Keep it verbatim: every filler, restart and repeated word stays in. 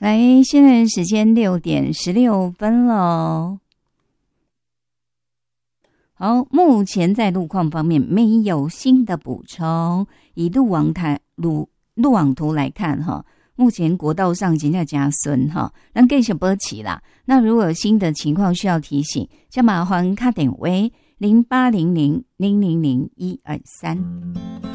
来，现在时间六点十六分了。好，目前在路况方面没有新的补充。以路网台路路网图来看哈，目前国道上真的加顺哈，咱继续保持啦。那如果有新的情况需要提醒，就麻烦打电话零八零零零零零一二三。